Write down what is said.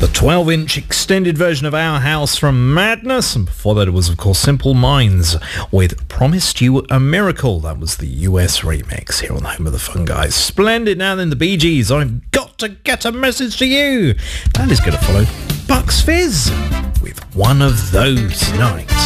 the 12-inch extended version of Our House from Madness, and before that it was of course Simple Minds with Promised You a Miracle. That was the US remix here on the Home of the Fun Guys. Splendid. Now then, the Bee Gees, I've got to get a message to you. That is going to follow Bucks Fizz with One of Those Nights.